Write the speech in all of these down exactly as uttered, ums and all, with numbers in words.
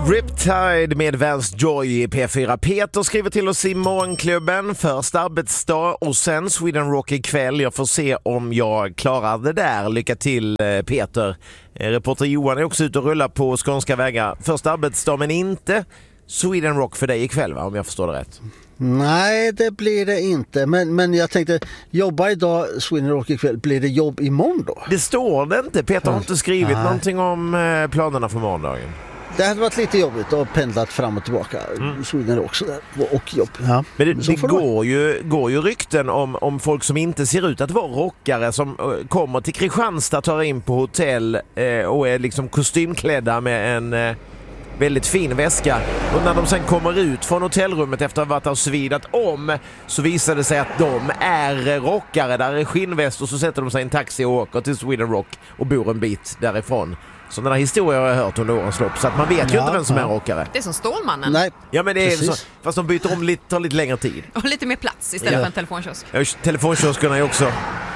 Riptide med Vance Joy i P fyra. Peter skriver till oss i morgonklubben. Först arbetsdag och sen Sweden Rock ikväll. Jag får se om jag klarar det där. Lycka till Peter. Reporter Johan är också ute och rullar på skånska vägar. Först arbetsdag men inte Sweden Rock för dig ikväll, va? Om jag förstår det rätt. Nej, det blir det inte. Men, men jag tänkte, jobba idag, Sweden Rock ikväll. Blir det jobb imorgon då? Det står det inte. Peter har inte skrivit Nej. någonting om planerna för morgondagen. Det hade varit lite jobbigt att pendlat fram och tillbaka. Mm. Sweden också där. Och jobb. Ja. Men det, det går, ju, går ju rykten om, om folk som inte ser ut att vara rockare som uh, kommer till Kristianstad, tar in på hotell uh, och är liksom kostymklädda med en uh, väldigt fin väska. Och när de sen kommer ut från hotellrummet efter att ha varit och svidat om, så visar det sig att de är rockare. Där är skinnväst och så sätter de sig i en taxi och åker till Sweden Rock och bor en bit därifrån. Så den här historien har jag hört under årens lopp. Så att man vet ju ja, inte vem som ja. är rockare. Det är som Stålmannen. Nej, ja, men det är så, fast de byter om lite, tar lite längre tid. Och lite mer plats istället ja. för en telefonkiosk. Ja, telefonkioskerna är också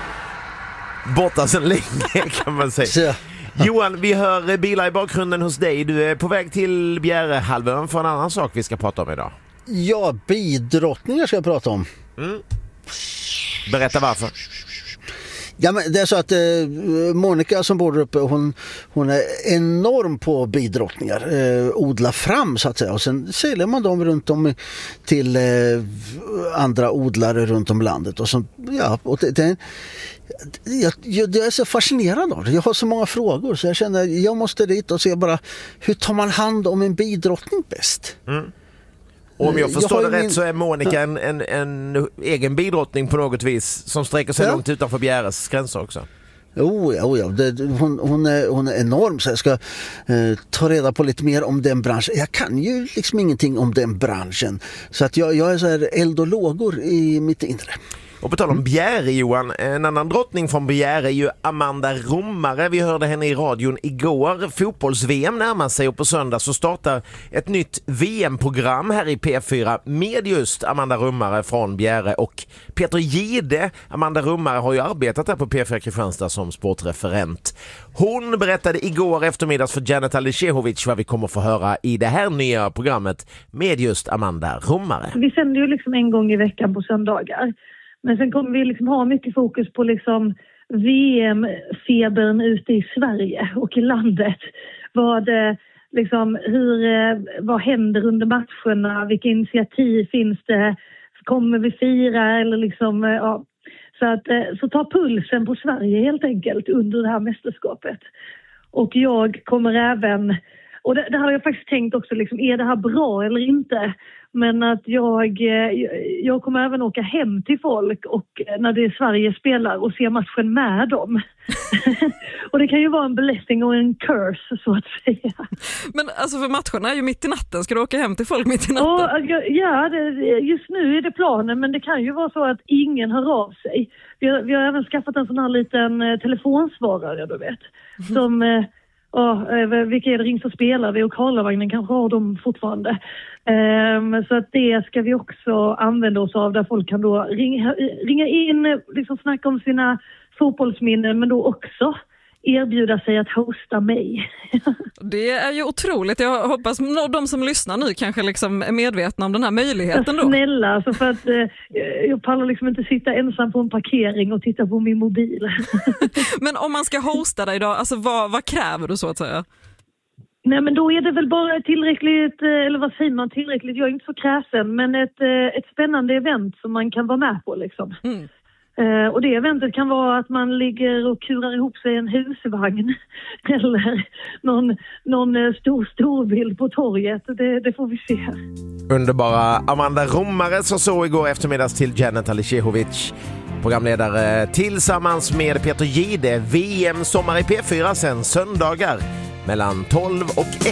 borta sedan länge, kan man säga. Ja. Johan, vi hör bilar i bakgrunden hos dig. Du är på väg till Bjärehalvön för en annan sak vi ska prata om idag. Ja, bidrottningar ska jag prata om. Mm. Berätta varför. Ja, men det är så att eh, Monica som bor där uppe, hon, hon är enorm på bidrottningar. Eh, odla fram så att säga. Och sen säljer man dem runt om till eh, andra odlare runt om landet. Och så, ja, och det, det, jag, jag, jag är så fascinerad av det. Jag har så många frågor så jag känner jag måste dit och se bara hur tar man hand om en bidrottning bäst? Mm. Om jag förstår jag det rätt min... så är Monica en, en, en egen bidrottning på något vis som sträcker sig ja. långt utanför Bjäres gränser också. Jo, ja, ja. Det, hon, hon, är, hon är enorm så jag ska eh, ta reda på lite mer om den branschen. Jag kan ju liksom ingenting om den branschen så att jag, jag är så här eld och lågor i mitt inre. Och på tal om Bjäre, Johan, en annan drottning från Bjäre är ju Amanda Romare. Vi hörde henne i radion igår. Fotbolls-V M närmar sig och på söndag så startar ett nytt V M-program här i P fyra med just Amanda Romare från Bjäre och Peter Gide. Amanda Romare har ju arbetat här på P fyra Kristianstad som sportreferent. Hon berättade igår eftermiddags för Janet Alicehovic vad vi kommer få höra i det här nya programmet med just Amanda Romare. Vi sänder ju liksom en gång i veckan på söndagar. Men sen kommer vi liksom ha mycket fokus på liksom V M-febern ute i Sverige och i landet. Vad, liksom, hur, vad händer under matcherna? Vilka initiativ finns det? Kommer vi fira? Eller liksom, ja. Så, att, så ta pulsen på Sverige helt enkelt under det här mästerskapet. Och jag kommer även... Och det, det hade jag faktiskt tänkt också, liksom, är det här bra eller inte? Men att jag, jag kommer även åka hem till folk och när det är Sverige spelar och se matchen med dem. Och det kan ju vara en blessing och en curse så att säga. Men alltså för matcherna är ju mitt i natten. Ska du åka hem till folk mitt i natten? Och, ja, det, just nu är det planen, men det kan ju vara så att ingen hör av sig. Vi har, vi har även skaffat en sån här liten telefonsvarare, du vet. Mm. Som... Ja, vilka är det ring så spelar vi och Karlavagnen kanske har dem fortfarande. Um, så att det ska vi också använda oss av där folk kan då ringa, ringa in, liksom snacka om sina fotbollsminnen men då också erbjuda sig att hosta mig. Det är ju otroligt. Jag hoppas de som lyssnar nu kanske liksom är medvetna om den här möjligheten då. Snälla, alltså för att eh, jag pallar liksom inte sitta ensam på en parkering och titta på min mobil. Men om man ska hosta dig då, alltså vad, vad kräver du så att säga? Nej, men då är det väl bara tillräckligt, eller vad säger man tillräckligt, jag är inte så kräsen, men ett, ett spännande event som man kan vara med på liksom. Mm. Uh, och det eventet kan vara att man ligger och kurar ihop sig en husvagn eller någon, någon stor storbild på torget. Det, det får vi se. Underbara Amanda Romare som så igår eftermiddags till Janet Alicehovic, programledare tillsammans med Peter Gide. V M sommar i P fyra sen söndagar mellan tolv och ett.